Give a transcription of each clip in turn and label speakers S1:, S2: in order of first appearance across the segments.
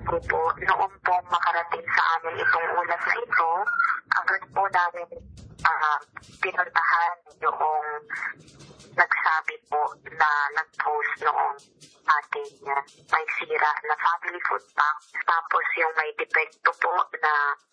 S1: ko po, noong po makarating sa amin itong ulat na ito, agad po namin pinuntahan yung nagsabi po na nag-post noong ating may sira na family food pack. Tapos yung may depekto po na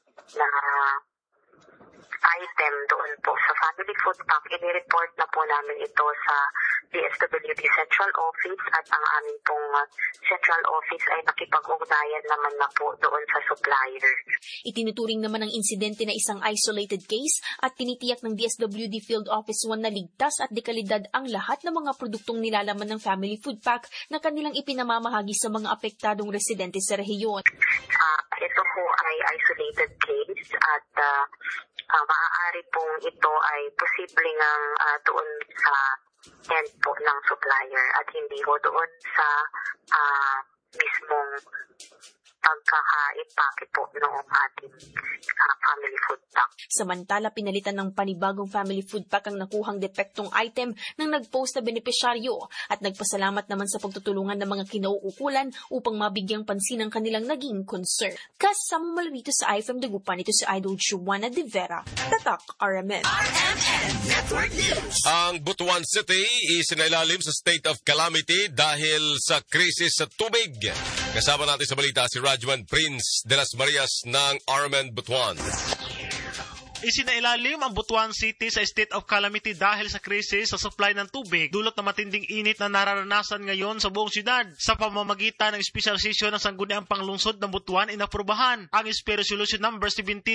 S1: item doon po sa family food pack, i-report na po namin ito sa DSWD Central Office at ang aming pong Central Office ay nakipag-ugnayan naman na po doon sa supplier.
S2: Itinuturing naman ang insidente na isang isolated case at tinitiyak ng DSWD Field Office 1 na ligtas at dekalidad ang lahat ng mga produktong nilalaman ng family food pack na kanilang ipinamamahagi sa mga apektadong residente sa rehiyon.
S1: Ito po ay isolated case at maaari pong ito ay posibleng doon sa end po ng supplier at hindi ho doon sa mismong pagkaka-impake po noong ating family food pack.
S2: Samantala, pinalitan ng panibagong family food pack ang nakuhang depektong item ng nag-post na benepisyaryo at nagpasalamat naman sa pagtutulungan ng mga kinauukulan upang mabigyang pansin ang kanilang naging concern. Kasama mula rito sa IFM Dagupan, ito si Idol Juana De Vera, Tatak RMN.
S3: RMN Network News. Ang Butuan City isinailalim sa state of calamity dahil sa krisis sa tubig. Kasama natin sa balita si Rajman Prince de las Marias ng RMN Butuan.
S4: Isinailalim ang Butuan City sa state of calamity dahil sa krisis sa supply ng tubig, dulot na matinding init na nararanasan ngayon sa buong syudad. Sa pamamagitan ng special session ng Sangguniang Panglungsod ng Butuan, inaprubahan ang SP Resolution number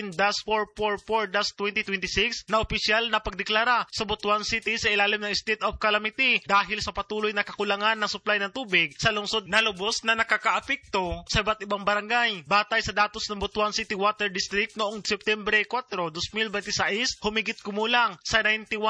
S4: 17-444-2026 na opisyal na pagdeklara sa Butuan City sa ilalim ng state of calamity dahil sa patuloy na kakulangan ng supply ng tubig sa lungsod na lubos na nakakaapekto sa iba't ibang barangay. Batay sa datos ng Butuan City Water District noong September 4, 2026, humigit kumulang sa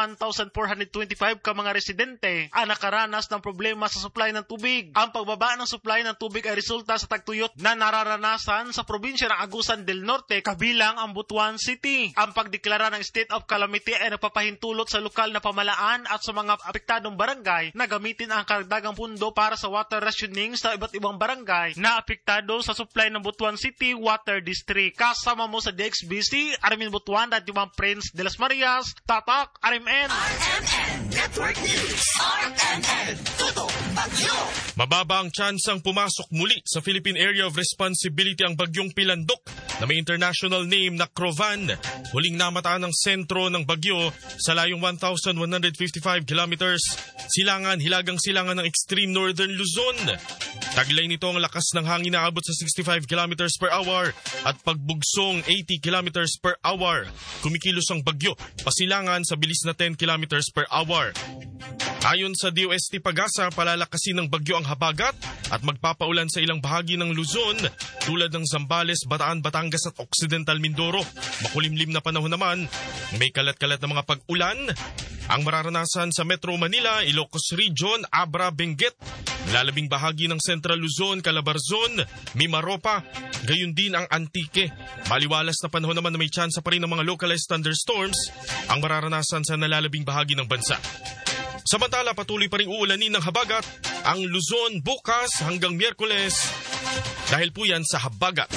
S4: 91,425 ka mga residente ang nakaranas ng problema sa supply ng tubig. Ang pagbaba ng supply ng tubig ay resulta sa tagtuyot na nararanasan sa probinsya ng Agusan del Norte, kabilang ang Butuan City. Ang pagdeklara ng state of calamity ay nagpapahintulot sa lokal na pamalaan at sa mga apektadong barangay na gamitin ang karagdagang pundo para sa water rationing sa iba't ibang barangay na apektado sa supply ng Butuan City Water District. Kasama mo sa DXBC, Armin Butuan at Juan Prince de las Marias, Tatak, RMN.
S3: RMN Network News. RMN Tutok Bagyo.
S5: Mababa ang tsansang pumasok muli sa Philippine Area of Responsibility ang bagyong Pilandok na may international name na Crovan. Huling namataan ng sentro ng bagyo sa layong 1,155 kilometers. Hilagang silangan ng extreme northern Luzon. Taglay nito ang lakas ng hangin na abot sa 65 kilometers per hour at pagbugsong 80 kilometers per hour. Kumikilos ang bagyo, pasilangan sa bilis na 10 kilometers per hour. Ayon sa DOST Pag-asa, palalakasin ng bagyo ang habagat at magpapaulan sa ilang bahagi ng Luzon tulad ng Zambales, Bataan, Batangas at Occidental Mindoro. Makulimlim na panahon naman, may kalat-kalat na mga pag-ulan. Ang mararanasan sa Metro Manila, Ilocos Region, Abra, Benguet, lalabing bahagi ng Central Luzon, Calabarzon, Mimaropa, gayon din ang Antique. Maliwalas na panahon naman na may tsansa pa rin ng mga localized thunderstorms ang mararanasan sa nalalabing bahagi ng bansa. Samantala, patuloy pa rin uulanin ng habagat ang Luzon bukas hanggang Miyerkules dahil po yan sa habagat.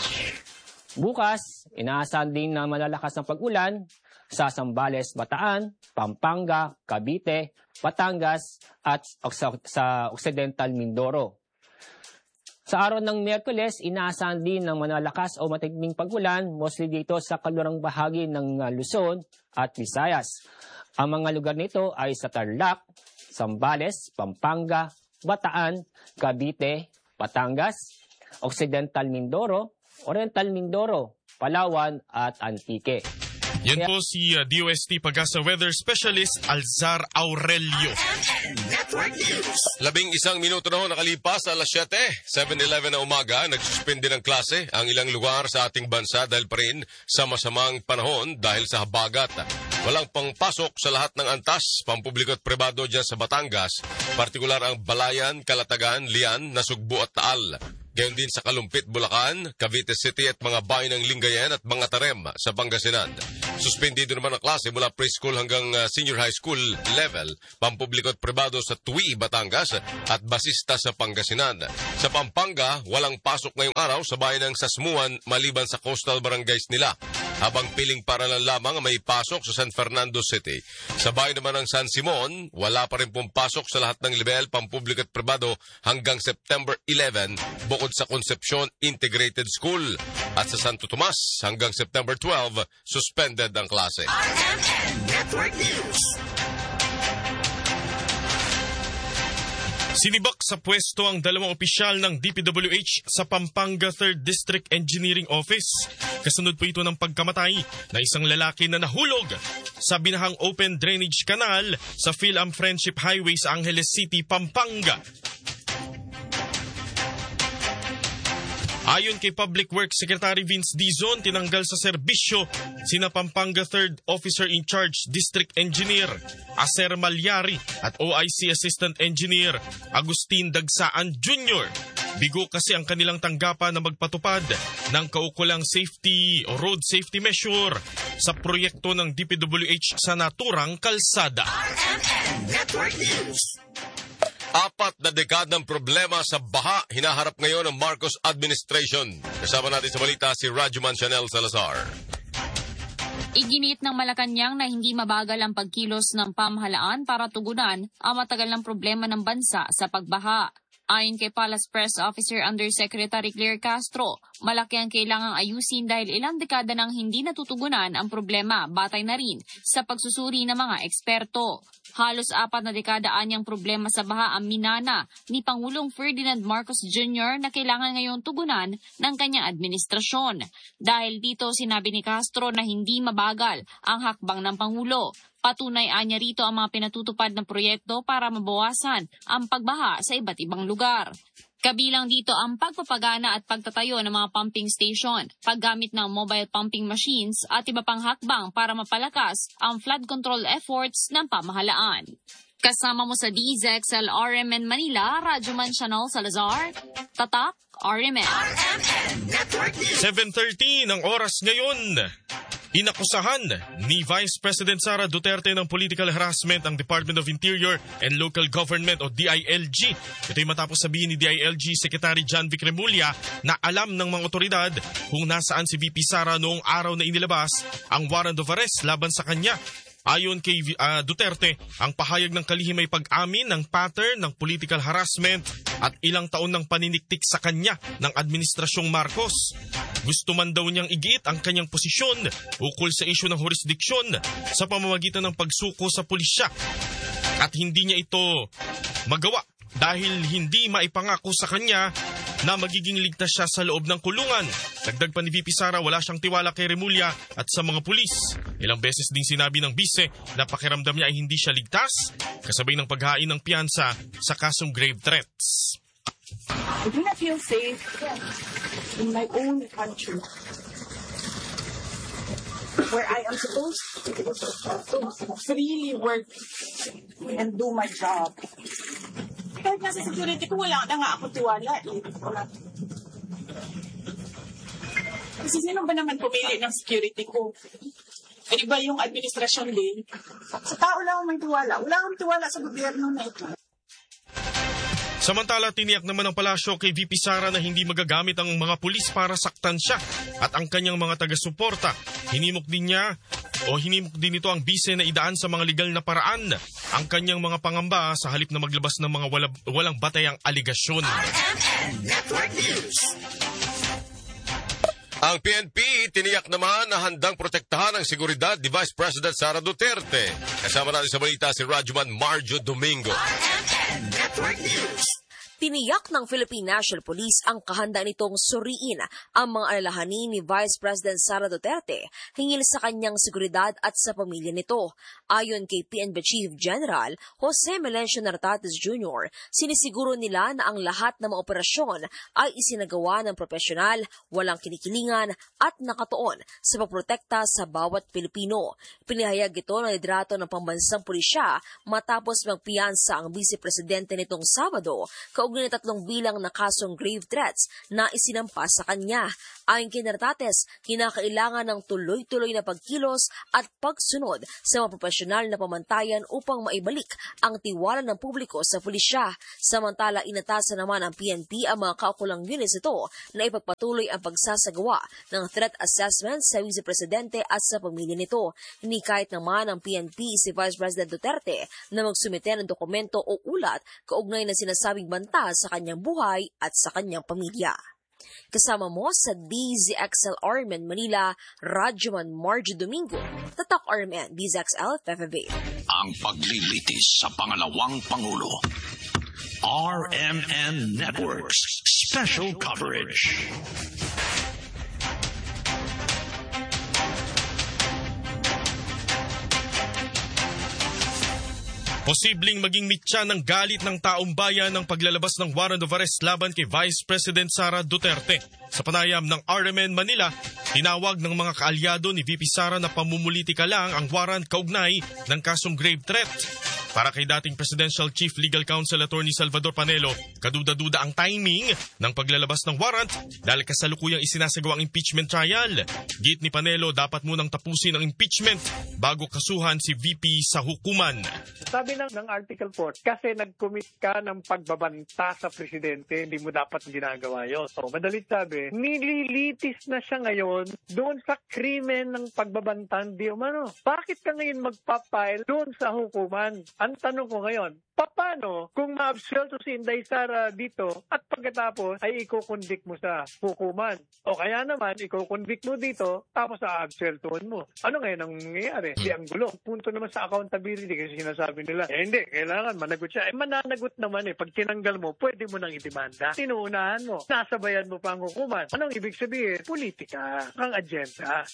S6: Bukas, inaasahan din na malalakas ng pag-ulan sa Zambales, Bataan, Pampanga, Cavite, Batangas at sa Occidental Mindoro. Sa araw ng Miyerkules, inaasahan din ng malalakas o matinding pag-ulan mostly dito sa kalurang bahagi ng Luzon at Visayas. Ang mga lugar nito ay sa Tarlac, Zambales, Pampanga, Bataan, Cavite, Batangas, Occidental Mindoro, Oriental Mindoro, Palawan at Antique.
S5: Yan po si DOST Pag-asa Weather Specialist Alzar Aurelio.
S3: Network News. 11 minuto na ho nakalipas alas 7, 7:11 na umaga, nagsuspende ng klase ang ilang lugar sa ating bansa dahil pa rin sa masamang panahon dahil sa habagat. Walang pangpasok sa lahat ng antas, pampubliko at pribado dyan sa Batangas, partikular ang Balayan, Calatagan, Lian, Nasugbu at Taal. Gayon din sa Kalumpit, Bulacan, Cavite City at mga bayan ng Lingayen at mga Tarem sa Pangasinan. Suspendido naman ang klase mula preschool hanggang senior high school level, pampubliko at pribado sa Tui, Batangas at Basista sa Pangasinan. Sa Pampanga, walang pasok ngayong araw sa bayan ng Sasmuan maliban sa coastal barangays nila, habang piling paralan lamang may pasok sa San Fernando City. Sa bayan naman ng San Simon, wala pa rin pong pasok sa lahat ng level, pampubliko at pribado hanggang September 11 bukod sa Concepcion Integrated School. At sa Santo Tomas, hanggang September 12, suspended ang klase.
S7: RMN Network News.
S5: Sinibak sa pwesto ang dalawang opisyal ng DPWH sa Pampanga 3rd District Engineering Office. Kasunod po ito ng pagkamatay na isang lalaki na nahulog sa binahang open drainage canal sa Phil-Am Friendship Highway sa Angeles City, Pampanga. Ayon kay Public Works Secretary Vince Dizon, tinanggal sa serbisyo sina Pampanga 3rd Officer in Charge District Engineer Acer Malyari at OIC Assistant Engineer Agustin Dagsaan Jr. Bigo kasi ang kanilang tanggapan na magpatupad ng kaukulang safety o road safety measure sa proyekto ng DPWH sa naturang kalsada.
S7: RMN Network News.
S3: 4 na dekadang problema sa baha hinaharap ngayon ng Marcos administration. Kasama natin sa balita si Rajuman Chanel Salazar.
S8: Iginiit ng Malacanang na hindi mabagal ang pagkilos ng pamahalaan para tugunan ang matagal ng problema ng bansa sa pagbaha. Ayon kay Palace Press Officer Undersecretary Claire Castro, malaki ang kailangang ayusin dahil ilang dekada nang hindi natutugunan ang problema, batay na rin sa pagsusuri ng mga eksperto. Halos 4 na dekada anyang problema sa baha ang minana ni Pangulong Ferdinand Marcos Jr. na kailangan ngayong tugunan ng kanyang administrasyon. Dahil dito sinabi ni Castro na hindi mabagal ang hakbang ng Pangulo. Patunay anya rito ang mga pinatutupad na proyekto para mabawasan ang pagbaha sa iba't ibang lugar. Kabilang dito ang pagpapagana at pagtatayo ng mga pumping station, paggamit ng mobile pumping machines at iba pang hakbang para mapalakas ang flood control efforts ng pamahalaan. Kasama mo sa DZXL RMN Manila, Rajuman Chanel Salazar, Tatak RMN.
S5: 7:30 ng oras ngayon. Inakusahan ni Vice President Sara Duterte ng political harassment ang Department of Interior and Local Government o DILG. Ito'y matapos sabihin ni DILG Secretary John Vic Remulla na alam ng mga otoridad kung nasaan si VP Sara noong araw na inilabas ang warrant of arrest laban sa kanya. Ayon kay Duterte, ang pahayag ng kalihim ay pag-amin ng pattern ng political harassment at ilang taon ng paniniktik sa kanya ng Administrasyong Marcos. Gusto man daw niyang igiit ang kanyang posisyon ukol sa isyu ng jurisdiksyon sa pamamagitan ng pagsuko sa pulisya. At hindi niya ito magawa dahil hindi maipangako sa kanya na magiging ligtas siya sa loob ng kulungan. Dagdag pa ni VP Sara, wala siyang tiwala kay Remulla at sa mga pulis. Ilang beses din sinabi ng bise na pakiramdam niya ay hindi siya ligtas, kasabay ng paghain ng piyansa sa kasong grave threats.
S9: I do not feel safe in my own country, where I am supposed to freely work and do my job. Kahit nasa security ko, wala na nga ako tiwala eh. Kasi sino ba naman pumili ng security ko? Eh, iba yung administrasyon din. Sa tao lang ako may tiwala. Wala akong tiwala sa gobyerno na ito.
S5: Samantala, tiniyak naman ng palasyo kay VP Sara na hindi magagamit ang mga pulis para saktan siya at ang kanyang mga taga-suporta. Hinimok din nito ang bise na idaan sa mga legal na paraan ang kanyang mga pangamba sa halip na maglabas ng mga walang batayang aligasyon.
S3: Ang PNP tiniyak naman na handang protektahan ang seguridad ni Vice President Sara Duterte. Kasama natin sa balita si Rajuman Marjo Domingo.
S10: Tiniyak ng Philippine National Police ang kahandaan nitong suriin ang mga alalahanin ni Vice President Sara Duterte hinggil sa kanyang seguridad at sa pamilya nito. Ayon kay PNP Chief General Jose Melencio Nartates Jr., sinisiguro nila na ang lahat ng mga operasyon ay isinagawa ng profesional, walang kinikilingan at nakatuon sa pagprotekta sa bawat Pilipino. Pinahayag ito ng liderato ng pambansang pulisya matapos magpiyansa ang Vice Presidente nitong Sabado kaugnay ng 3 bilang na kasong grave threats na isinampa sa kanya. Ayon kay Nartates, kinakailangan ng tuloy-tuloy na pagkilos at pagsunod sa mga profesional na pamantayan upang maibalik ang tiwala ng publiko sa pulisya. Samantala, inatasan naman ng PNP ang mga kaukulang units ito na ipagpatuloy ang pagsasagawa ng threat assessment sa Vice Presidente at sa pamilya nito. Hinikayat naman ng PNP si Vice President Duterte na magsumite ng dokumento o ulat kaugnay ng sinasabing banta sa kanyang buhay at sa kanyang pamilya. Kasama mo sa DZXL RMN Manila, Radyoman Marjo Domingo, Tatak RMN DZXL FFA.
S7: Ang paglilitis sa pangalawang Pangulo. RMN Networks Special Coverage.
S5: Posibleng maging mitya ng galit ng taong bayan ng paglalabas ng warrant of arrest laban kay Vice President Sara Duterte. Sa panayam ng RMN Manila, tinawag ng mga kaalyado ni VP Sara na pamumulitika lang ang warrant kaugnay ng kasong grave threat. Para kay dating Presidential Chief Legal Counsel Attorney Salvador Panelo, kaduda-duda ang timing ng paglalabas ng warrant dahil kasalukuyang isinasagawa ang impeachment trial. Git ni Panelo, dapat munang tapusin ang impeachment bago kasuhan si VP sa hukuman.
S11: Sabi ng Article 4, kasi nag-commit ka ng pagbabanta sa presidente, hindi mo dapat ginagawa yun. So, madalit sabi, nililitis na siya ngayon doon sa krimen ng pagbabantan di umano. Bakit ka ngayon magpapile doon sa hukuman? Ang tanong ko ngayon, paano kung ma-absuelto si Inday Sara dito at pagkatapos ay iko-convict mo sa hukuman? O kaya naman, iko-convict mo dito tapos a-absueltohan mo. Ano ngayon ang nangyayari? Di ang gulo. Punto naman sa accountability kasi sinasabi nila, hindi, kailangan managot siya. Mananagot naman Pag tinanggal mo, pwede mo nang idemanda. Tinuunahan mo. Nasabayan mo pa ang hukuman. Anong ibig sabihin? Politika. Ang agenda.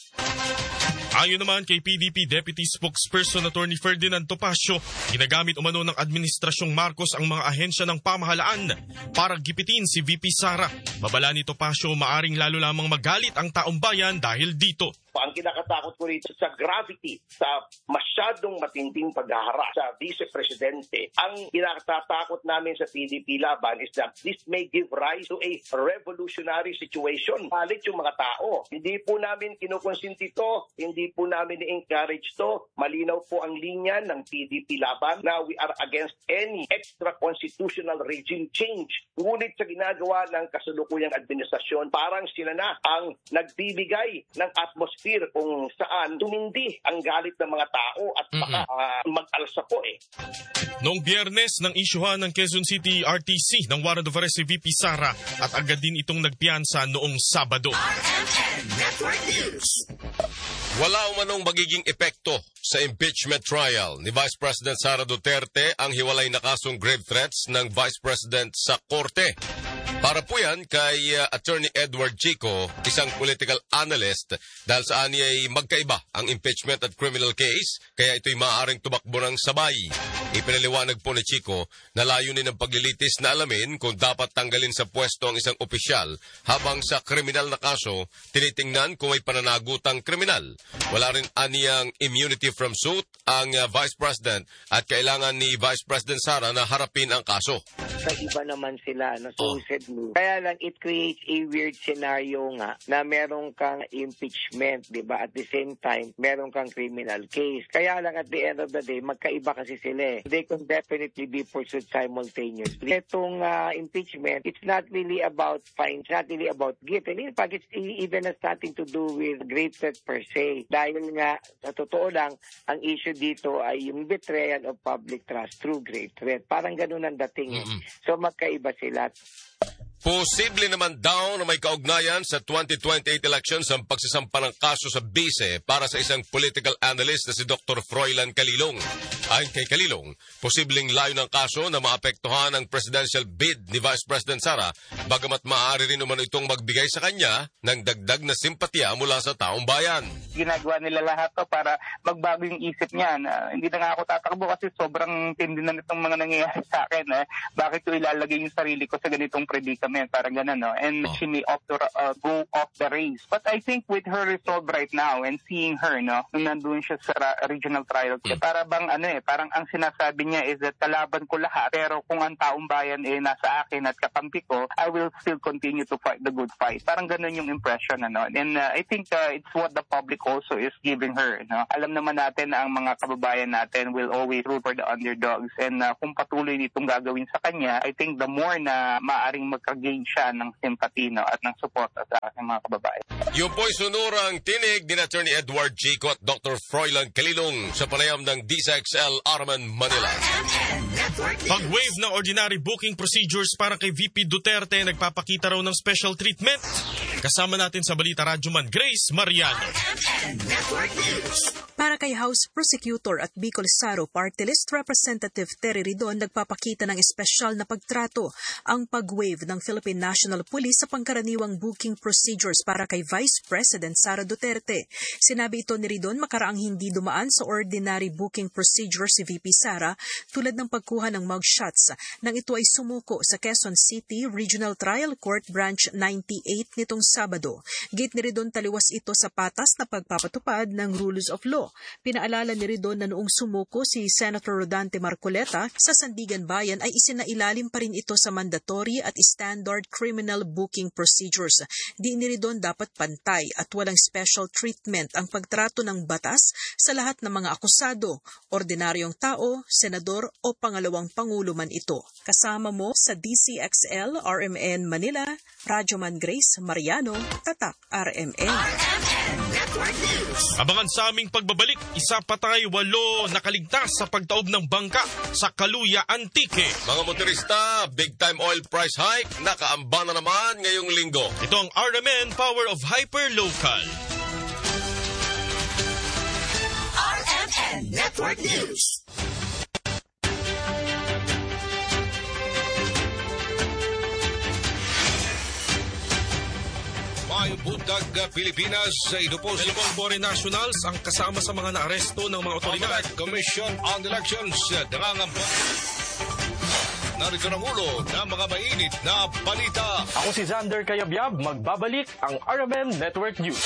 S5: Ayon naman kay PDP Deputy Spokesperson Attorney Ferdinand Topacio, ginagamit umano ng Administrasyong Marcos ang mga ahensya ng pamahalaan para gipitin si VP Sara. Babala ni Topacio, maaring lalo lamang magalit ang taong bayan dahil dito.
S12: Ang kinakatakot ko rito sa gravity, sa masyadong matinding paghaharap sa Vice Presidente, ang kinakatakot namin sa PDP laban is that this may give rise to a revolutionary situation. Palit yung mga tao. Hindi po namin kinukonsinti to, hindi po namin i-encourage to. Malinaw po ang linya ng PDP laban na we are against any extra-constitutional regime change. Ngunit sa ginagawa ng kasalukuyang administrasyon, parang sila na ang nagbibigay ng atmosphere kung saan tumindi ang galit ng mga tao at baka mag-alsa po
S5: Noong Biyernes, nang isyuhan ng Quezon City RTC ng warrant of arrest si VP Sara at agad din itong nagpiyansa noong Sabado.
S3: Wala umanong magiging epekto sa impeachment trial ni Vice President Sara Duterte ang hiwalay na kasong grave threats ng Vice President sa korte. Para po yan kay Attorney Edward Chico, isang political analyst, dahil sa ani ay magkaiba ang impeachment at criminal case, kaya ito'y maaaring tumakbo ng sabay. Ipinaliwanag po ni Chico na layunin ng paglilitis na alamin kung dapat tanggalin sa pwesto ang isang opisyal, habang sa kriminal na kaso, tinitingnan kung may pananagutang kriminal. Wala rin aniyang immunity from suit ang Vice President at kailangan ni Vice President Sara na harapin ang kaso.
S13: Iba naman sila na suicide move. Kaya lang it creates a weird scenario nga na meron kang impeachment, di ba? At the same time, meron kang criminal case. Kaya lang at the end of the day, magkaiba kasi sila They can definitely be pursued simultaneously. Itong impeachment, it's not really about fine, it's not really about guilt. And in fact, it even has nothing to do with grave threat per se. Dahil nga, sa totoo lang, ang issue dito ay yung betrayal of public trust through grave threat. Parang ganun ang dating. So magkaiba sila.
S3: Posible naman daw na may kaugnayan sa 2028 elections ang pagsasampa ng kaso sa bise para sa isang political analyst na si Dr. Froilan Calilong. Ayon kay Calilong, posibleng layo ng kaso na maapektuhan ang presidential bid ni Vice President Sara, bagamat maaari rin naman itong magbigay sa kanya ng dagdag na simpatya mula sa taong bayan.
S14: ginagawa nila lahat to para magbago yung isip niya na hindi na nga ako tatakbo kasi sobrang tindi na nitong mga nangyayari sa akin. Bakit ko ilalagay yung sarili ko sa ganitong predicament? Parang gano'n, no? And she may go off the race. But I think with her resolve right now and seeing her, no, nung nandun siya sa regional trials, para bang parang ang sinasabi niya is that kalaban ko lahat, pero kung ang taong bayan nasa akin at kakampi ko, I will still continue to fight the good fight. Parang gano'n yung impression, ano? And I think it's what the public also is giving her, no? Alam naman natin na ang mga kababayan natin will always root for the underdogs, and kung patuloy nitong gagawin sa kanya, I think the more na maaring magka-gain siya ng sympathy, no, at ng suporta sa ating mga kababayan.
S3: Yung po'y sunurang tinig ni Attorney Edward Chico at Dr. Froilan Calilong sa panayam ng DSXL Arman, Manila.
S5: Pag-waive ng ordinary booking procedures para kay VP Duterte, nagpapakita raw ng special treatment. Kasama natin sa Balita Radyoman, Grace Mariano.
S15: Para kay House Prosecutor at Bicol Saro Party List Representative Terry Ridon, nagpapakita ng espesyal na pagtrato ang pag-waive ng Philippine National Police sa pangkaraniwang booking procedures para kay Vice President Sara Duterte. Sinabi ito ni Ridon makaraang hindi dumaan sa ordinary booking procedure si VP Sara tulad ng pagkuha ng mugshots nang ito ay sumuko sa Quezon City Regional Trial Court Branch 98 nitong Sabado. Gate ni Ridon taliwas ito sa patas na pagpapatupad ng rules of law. Pinaalala ni Ridon na noong sumuko si Senator Rodante Marcoleta sa Sandigan Bayan ay isinailalim pa rin ito sa mandatory at standard criminal booking procedures. Di ni Ridon dapat pantay at walang special treatment ang pagtrato ng batas sa lahat ng mga akusado, ordinaryong tao, senador o pangalawang pangulo man ito. Kasama mo sa DCXL RMN Manila, Radyoman Grace Mariano, Tatak RMN.
S5: Abangan sa aming pagbabalik, isa patay, 8 nakaligtas sa pagtaob ng bangka sa Kaluya, Antique.
S3: Mga motorista, big time oil price hike, nakaamba na naman ngayong linggo.
S5: Ito ang RMN Power of Hyperlocal.
S16: RMN Network News.
S3: May buntag Pilipinas sa Idupos.
S5: Dalawang foreign nationals ang kasama sa mga naaresto ng mga otoridad.
S3: Commission on Elections nangangamba. Narito ang ulo ng mga mainit na balita.
S17: Ako si Xander Kayabyab, magbabalik ang RMN Network News.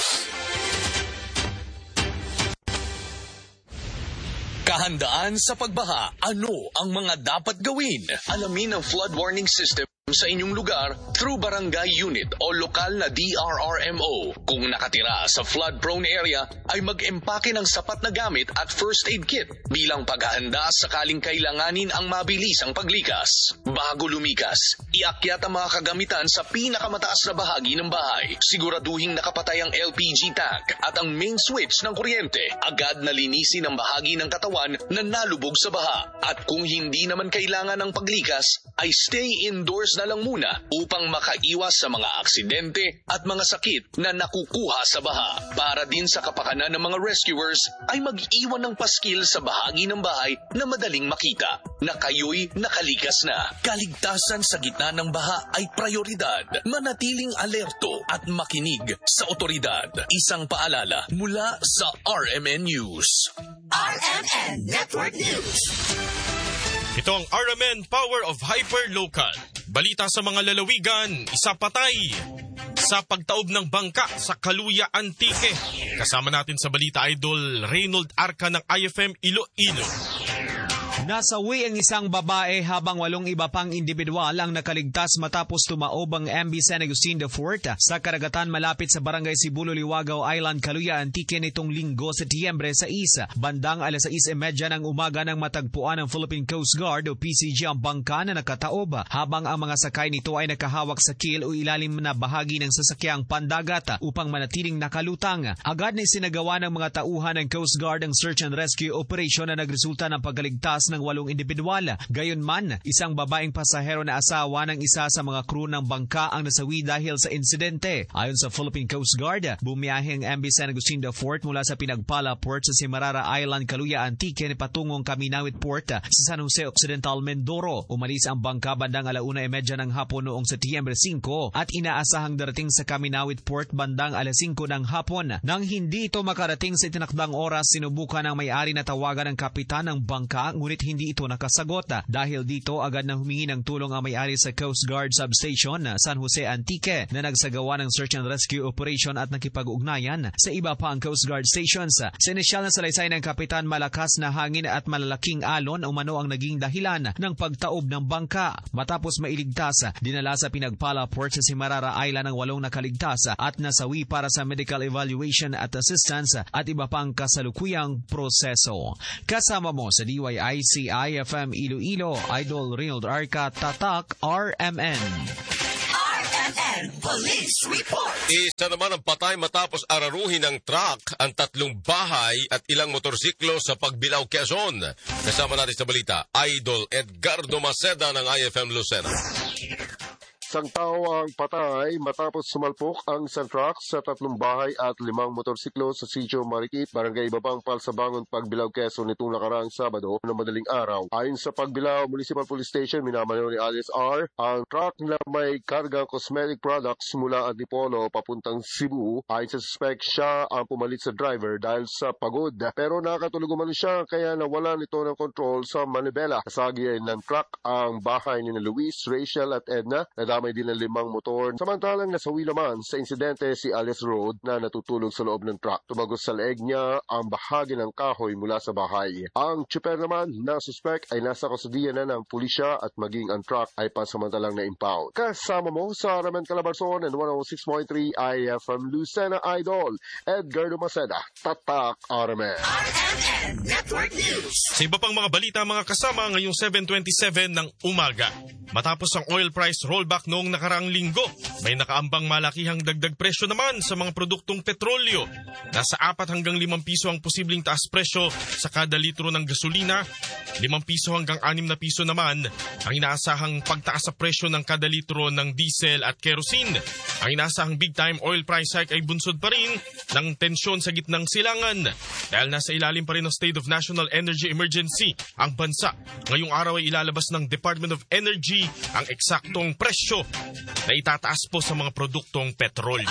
S18: Kahandaan sa pagbaha, ano ang mga dapat gawin? Alamin ang flood warning system sa inyong lugar through barangay unit o lokal na DRRMO. Kung nakatira sa flood-prone area, ay mag-empake ng sapat na gamit at first aid kit bilang paghahanda sakaling kailanganin ang mabilisang paglikas. Bago lumikas, iakyat ang mga kagamitan sa pinakamataas na bahagi ng bahay. Siguraduhing nakapatay ang LPG tank at ang main switch ng kuryente. Agad na linisin ang bahagi ng katawan na nalubog sa baha. At kung hindi naman kailangan ng paglikas, ay stay indoors na lang muna upang makaiwas sa mga aksidente at mga sakit na nakukuha sa baha. Para din sa kapakanan ng mga rescuers ay mag-iwan ng paskil sa bahagi ng bahay na madaling makita na kayo'y nakalikas na. Kaligtasan sa gitna ng baha ay prioridad. Manatiling alerto at makinig sa otoridad. Isang paalala mula sa RMN News.
S16: RMN Network News.
S5: Ito ang RMN Power of Hyperlocal. Balita sa mga lalawigan, isa patay sa pagtaob ng bangka sa Kaluya, Antique. Kasama natin sa Balita Idol, Reynold Arca ng IFM Iloilo.
S19: Nasawi ang isang babae habang 8 iba pang individual ang nakaligtas matapos tumaob ang MV San Agustin de Fort sa karagatan malapit sa barangay Sibulo, Liwagaw Island, Kaluya, Antique nitong Linggo, Setyembre 6. Bandang 6:30 ng umaga nang matagpuan ng Philippine Coast Guard o PCG ang bangka na nakataob habang ang mga sakay nito ay nakahawak sa keel o ilalim na bahagi ng sasakyang pandagat upang manatiling nakalutang. Agad na isinagawa ng mga tauhan ng Coast Guard ang search and rescue operation na nagresulta ng pagkaligtas ng 8 individual. Gayunman, isang babaeng pasahero na asawa ng isa sa mga crew ng bangka ang nasawi dahil sa insidente. Ayon sa Philippine Coast Guard, bumiyahe ang MV San Agustin de Fort mula sa Pinagpala Port sa Semirara Island, Caluya, Antique patungong Kaminawit Port sa San Jose Occidental, Mindoro. Umalis ang bangka bandang 1:30 ng hapon noong Setyembre 5 at inaasahang darating sa Kaminawit Port bandang 5:00 ng hapon. Nang hindi ito makarating sa itinakdang oras, sinubukan ng may-ari na tawagan ng kapitan ng bangka ngunit hindi ito nakasagot. Dahil dito, agad na humingi ng tulong ang may-ari sa Coast Guard Substation San Jose Antique na nagsagawa ng search and rescue operation at nakipag-ugnayan sa iba pa ang Coast Guard stations. Sa inisyal na salaysay ng kapitan, malakas na hangin at malalaking alon umano ang naging dahilan ng pagtaob ng bangka. Matapos mailigtas, dinala sa Pinagpala Port sa Semirara Island ang 8 nakaligtas at nasawi para sa medical evaluation at assistance at iba pang kasalukuyang proseso. Kasama mo sa DYIC IFM Iloilo, Idol Rinald Arca, Tatak, RMN.
S16: RMN Police Report.
S3: Isa naman ang patay matapos araruhin ng truck ang 3 bahay at ilang motorsiklo sa Pagbilao, Quezon. Kasama natin sa balita, Idol Edgardo Maceda ng IFM Lucena.
S20: Isang tao ang patay matapos sumalpok ang isang truck sa 3 bahay at 5 motorsiklo sa Sitio Marikit, Barangay Babang, Palsabangon, Pagbilao, Quezon nitong nakaraang Sabado na madaling araw. Ayon sa Pagbilao Municipal Police Station, minamaneho ni Alias R ang truck na may kargang cosmetic products mula Antipolo papuntang Cebu. Ayon sa suspect, siya ang pumalit sa driver dahil sa pagod. Pero nakatulog umano siya kaya nawala nito ng control sa manibela. Kasagi ng truck ang bahay ni Luis, Rachel at Edna. May din ng 5 motor. Samantalang nasawi naman sa insidente si Alice Road na natutulog sa loob ng truck. Tumagos sa leeg niya ang bahagi ng kahoy mula sa bahay. Ang tsuper naman na suspect ay nasa kustodiya na ng pulisya at maging ang truck ay pansamantalang na-impound. Kasama mo sa Ramen Calabarzon and 106.3 IFM Lucena, Idol Edgardo Maceda, Tatak, RMN.
S16: RMN Network News.
S5: Sa iba pang mga balita, mga kasama, ngayong 7:27 ng umaga. Matapos ang oil price rollback noong nakaraang linggo, may nakaambang malakihang dagdag presyo naman sa mga produktong petrolyo. Nasa 4 hanggang 5 piso ang posibleng taas presyo sa kada litro ng gasolina, 5 piso hanggang 6 na piso naman ang inaasahang pagtaas sa presyo ng kada litro ng diesel at kerosene. Ang inaasahang big-time oil price hike ay bunsod pa rin ng tensyon sa gitnang silangan. Dahil nasa ilalim pa rin ng State of National Energy Emergency ang bansa, ngayong araw ay ilalabas ng Department of Energy ang eksaktong presyo na itataas po sa mga produktong petrolyo.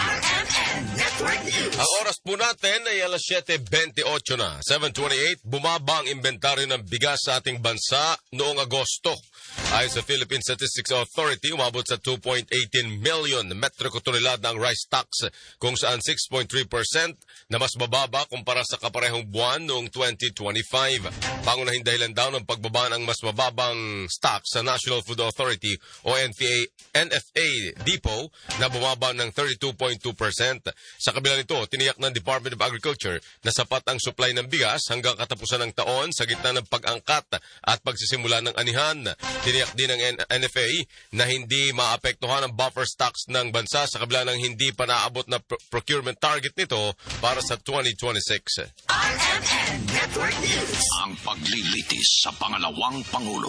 S3: Ang oras po natin ay alas 7:28 na. 7:28, bumaba ang inventaryo ng bigas sa ating bansa noong Agosto. Ayon sa Philippine Statistics Authority, umabot sa 2.18 million metriko tonelada ang rice stocks, kung saan 6.3% na mas bababa kumpara sa kaparehong buwan noong 2025. Pangunahing dahilan daw ng pagbaba ng mas mababang stocks sa National Food Authority o NFA Depot na bumaba ng 32.2%. Sa kabila nito, tiniyak ng Department of Agriculture na sapat ang supply ng bigas hanggang katapusan ng taon sa gitna ng pag-angkat at pagsisimula ng anihan. Tiniyak din ng NFA na hindi maapektuhan ang buffer stocks ng bansa sa kabila ng hindi pa naabot na procurement target nito para sa 2026.
S16: RMN Network News.
S7: Ang paglilitis sa pangalawang Pangulo.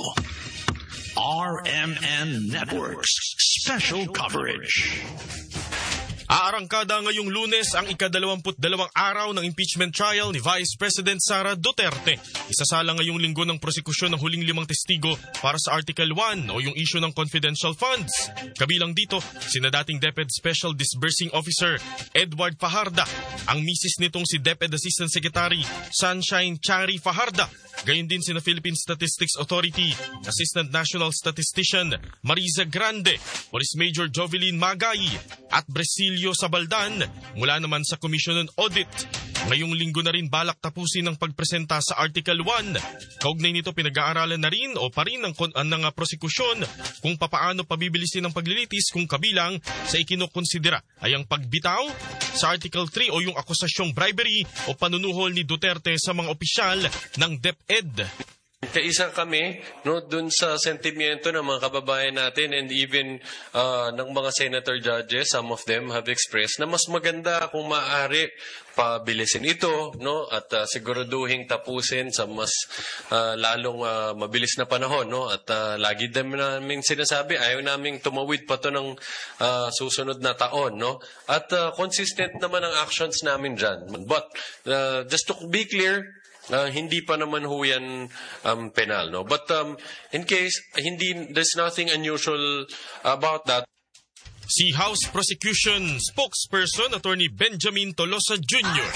S7: RMN Networks Special Coverage.
S5: Aarangkada ngayong Lunes ang ika-22 araw ng impeachment trial ni Vice President Sara Duterte. Isasala ngayong linggo ng prosekusyon ng huling 5 testigo para sa Article 1 o yung issue ng confidential funds. Kabilang dito, sina dating DepEd Special Disbursing Officer Edward Fajarda, ang misis nitong si DepEd Assistant Secretary Sunshine Chari Fajarda, gayon din sina Philippine Statistics Authority Assistant National Statistician Mariza Grande, Police Major Jovelyn Magay at Bresilio Sabaldan mula naman sa Commission on Audit. Ngayong linggo na rin balak tapusin ang pagpresenta sa Article 1. Kaugnay nito, pinag-aaralan na rin o pa rin ng prosekusyon kung papaano pabibilisin ang paglilitis kung kabilang sa ikinukonsidera ay ang pagbitaw sa Article 3 o yung akusasyong bribery o panunuhol ni Duterte sa mga opisyal ng DepEd.
S21: Kaisa kami dun sa sentimiento ng mga kababayan natin and even ng mga senator judges, some of them have expressed na mas maganda kung maaari pabilisin ito at siguraduhin tapusin sa mas lalong mabilis na panahon at lagi namin sinasabi ayaw naming tumawid pa to ng susunod na taon at consistent naman ang actions namin dyan. But just to be clear, hindi pa naman ho yan penal, But in case there's nothing unusual about that.
S5: Si House Prosecution Spokesperson Attorney Benjamin Tolosa Jr.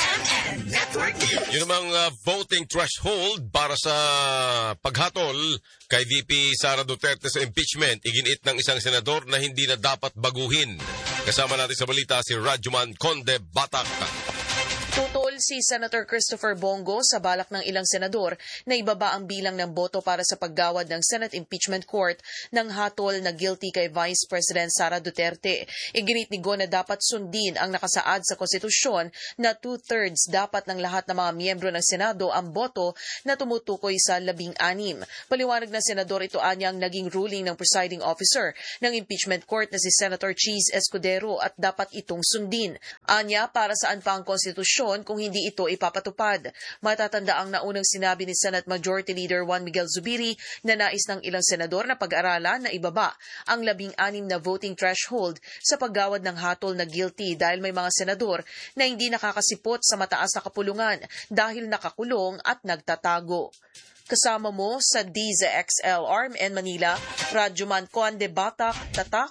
S3: Yun namang voting threshold para sa paghatol kay VP Sara Duterte sa impeachment, iginiit ng isang senador na hindi na dapat baguhin. Kasama natin sa balita si Rajuman Conde Batak.
S22: Tutol si Senator Christopher Bongo sa balak ng ilang senador na ibaba ang bilang ng boto para sa paggawad ng Senate Impeachment Court ng hatol na guilty kay Vice President Sara Duterte. Iginit ni Go na dapat sundin ang nakasaad sa konstitusyon na 2/3 dapat ng lahat ng mga miyembro ng Senado ang boto na tumutukoy sa 16. Paliwanag ng senador ito anyang naging ruling ng presiding officer ng Impeachment Court na si Senator Cheese Escudero at dapat itong sundin. Anya, para saan pa ang konstitusyon kung hindi ito ipapatupad. Matatanda ang naunang sinabi ni Senate Majority Leader Juan Miguel Zubiri na nais ng ilang senador na pag-aralan na ibaba ang 16 na voting threshold sa paggawad ng hatol na guilty dahil may mga senador na hindi nakakasipot sa mataas na kapulungan dahil nakakulong at nagtatago. Kasama mo sa DZXL RMN Manila, Rajuman Conde Batak, Tatak,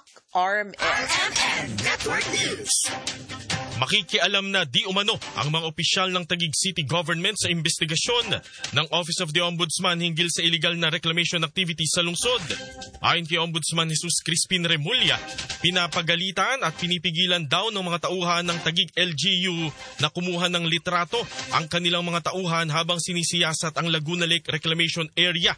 S22: RMN
S16: Network News.
S5: Makikialam na di umano ang mga opisyal ng Taguig City Government sa investigasyon ng Office of the Ombudsman hinggil sa illegal na reclamation activity sa lungsod. Ayon kay Ombudsman Jesus Crispin Remulla, pinapagalitan at pinipigilan daw ng mga tauhan ng Taguig LGU na kumuha ng litrato ang kanilang mga tauhan habang sinisiyasat ang Laguna Lake Reclamation Area.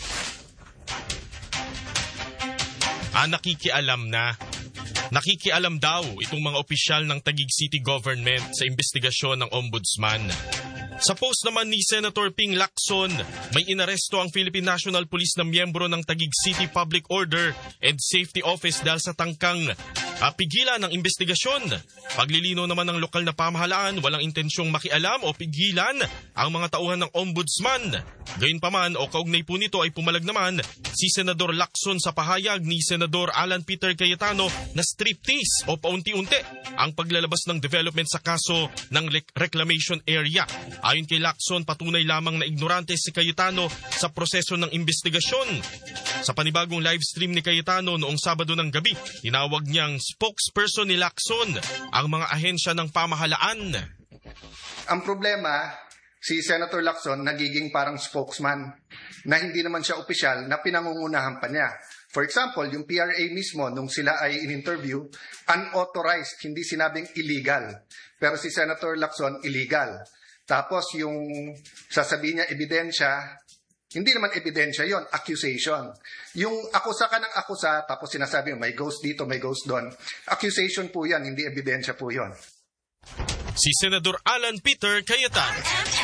S5: Nakikialam daw itong mga opisyal ng Taguig City Government sa investigasyon ng Ombudsman. Sa post naman ni Senator Ping Lacson, may inaresto ang Philippine National Police na miyembro ng Taguig City Public Order and Safety Office dahil sa tangkang pigilan ng investigasyon. Paglilinaw naman ng lokal na pamahalaan, walang intensyong makialam o pigilan ang mga tauhan ng Ombudsman. Gayunpaman o kaugnay po nito ay pumalag naman si Senador Lacson sa pahayag ni Senador Alan Peter Cayetano na striptease o paunti-unti ang paglalabas ng development sa kaso ng reclamation area. Ayon kay Lacson, patunay lamang na ignorante si Cayetano sa proseso ng investigasyon. Sa panibagong live stream ni Cayetano noong Sabado ng gabi, tinawag niyang spokesperson ni Lacson ang mga ahensya ng pamahalaan.
S23: Ang problema, si Senator Lacson nagiging parang spokesman na hindi naman siya opisyal na pinangungunahan pa niya. For example, yung PRA mismo, nung sila ay in-interview, unauthorized, hindi sinabing illegal. Pero si Senator Lacson, illegal. Tapos yung sasabihin niya ebidensya, hindi naman ebidensya yon, accusation. Yung akusa ka ng akusa, tapos sinasabi may ghost dito, may ghost doon. Accusation po yan, hindi ebidensya po yon.
S5: Si Senador Alan Peter Cayetano.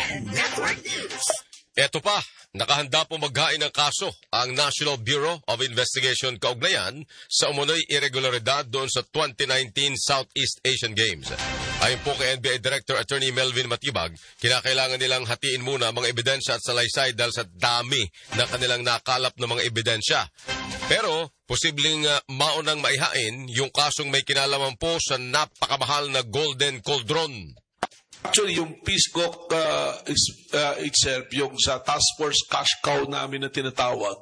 S3: Eto pa, nakahanda po maghain ng kaso ang National Bureau of Investigation kaugnayan sa umunoy irregularidad doon sa 2019 Southeast Asian Games. Ayon po kay NBI Director Attorney Melvin Matibag, kinakailangan nilang hatiin muna mga ebidensya at salaysay dahil sa dami na kanilang nakalap ng mga ebidensya. Pero posibleng maunang maihain yung kasong may kinalaman po sa napakamahal na Golden Cauldron.
S24: Actually, yung Peace Corps itself, yung sa task force cash cow namin na tinatawag,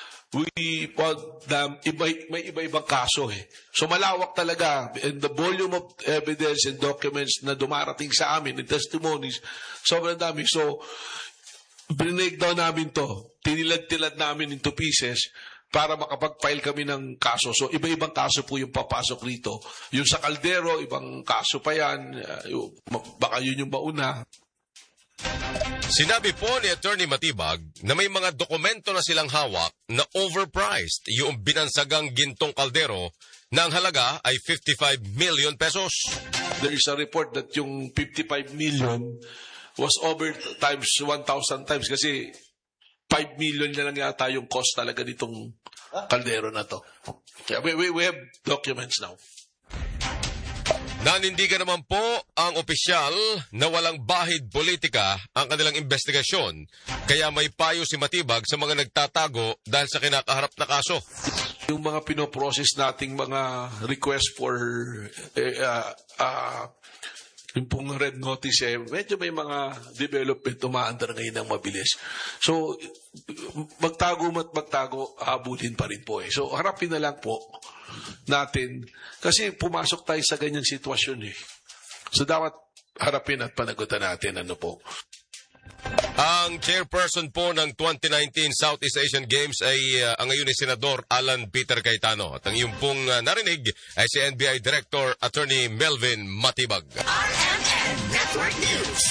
S24: may iba-ibang kaso eh. So malawak talaga. And the volume of evidence and documents na dumarating sa amin, and testimonies, sobrang dami. So, breakdown namin to. Tinilad-tilad namin into pieces para makapag-file kami ng kaso. So, iba-ibang kaso po yung papasok rito. Yung sa Caldero, ibang kaso pa yan. Baka yun yung mauna.
S3: Sinabi po ni Attorney Matibag na may mga dokumento na silang hawak na overpriced yung binansagang gintong kaldero na ang halaga ay 55 million pesos.
S24: There is a report that yung 55 million was over times 1,000 times kasi 5 million na lang yata yung cost talaga nitong kaldero na to. Yeah, we have documents now.
S3: Nanindigan naman po ang opisyal na walang bahid politika ang kanilang investigasyon, kaya may payo si Matibag sa mga nagtatago dahil sa kinakaharap na kaso.
S24: Yung mga pinoprocess nating mga request for yung pong red notice, medyo may mga development umaandar ngayon ng mabilis. So, magtago, habulin pa rin po. So, harapin na lang po natin. Kasi pumasok tayo sa ganyang sitwasyon . So, dapat harapin at panagutan natin. Ano po?
S3: Ang chairperson po ng 2019 Southeast Asian Games ay ang ngayon ay Senador Alan Peter Cayetano. At ang iyong pong narinig ay si NBI Director Attorney Melvin Matibag.
S16: RMN Network News.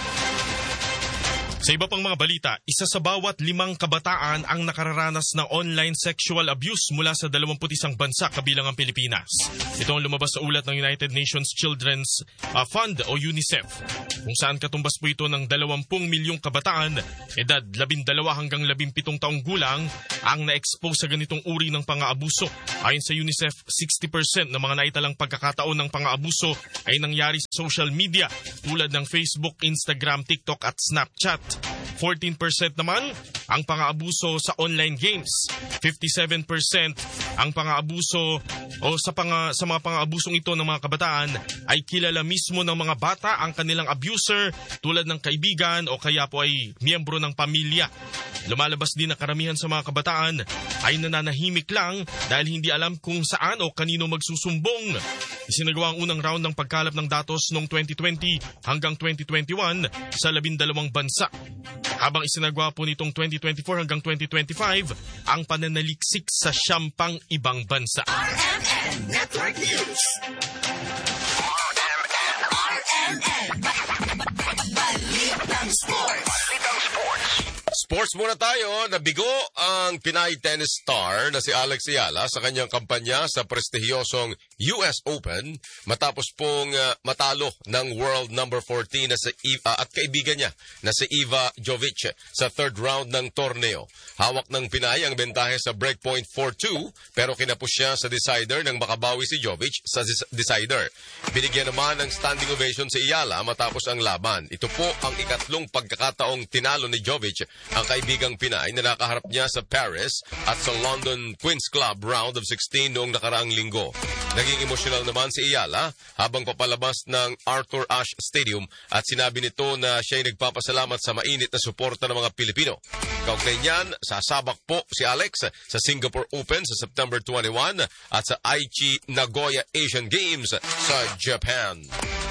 S5: Sa iba pang mga balita, isa sa bawat 5 kabataan ang nakararanas ng online sexual abuse mula sa 21 bansa kabilang ang Pilipinas. Ito ang lumabas sa ulat ng United Nations Children's Fund o UNICEF, kung saan katumbas po ito ng 20 milyong kabataan, edad 12 hanggang 17 taong gulang ang na-expose sa ganitong uri ng pang-aabuso. Ayon sa UNICEF, 60% ng mga naitalang pagkakataon ng pang-aabuso ay nangyari sa social media tulad ng Facebook, Instagram, TikTok at Snapchat. 14% naman ang pang-aabuso sa online games. 57% ang pang-aabuso o sa mga pang-aabusong ito ng mga kabataan ay kilala mismo ng mga bata ang kanilang abuser tulad ng kaibigan o kaya po ay miyembro ng pamilya. Lumalabas din na karamihan sa mga kabataan ay nananahimik lang dahil hindi alam kung saan o kanino magsusumbong. Isinagawa ang unang round ng pagkalap ng datos noong 2020 hanggang 2021 sa 12 bansa. Habang isinagawa po nitong 2024 hanggang 2025 ang pananaliksik sa 10 ibang bansa.
S16: RMN Network News. RMN Balitang Sports.
S3: Sports muna tayo. Nabigo ang Pinay tennis star na si Alex Ayala sa kanyang kampanya sa prestihiyosong US Open matapos pong matalo ng world number 14 na si at kaibigan niya na si Iva Jovic sa third round ng torneo. Hawak ng Pinay ang bentahe sa breakpoint 4-2 pero kinapos siya sa decider nang makabawi si Jovic sa decider. Binigyan naman ng standing ovation si Ayala matapos ang laban. Ito po ang ikatlong pagkakataong tinalo ni Jovic ang kaibigang Pinay na nakaharap niya sa Paris at sa London Queen's Club round of 16 noong nakaraang linggo. Naging emosyonal naman si Ayala habang papalabas ng Arthur Ashe Stadium at sinabi nito na siya ay nagpapasalamat sa mainit na suporta ng mga Pilipino. Kaugnay niyan, sasabak po si Alex sa Singapore Open sa September 21 at sa Aichi Nagoya Asian Games sa Japan.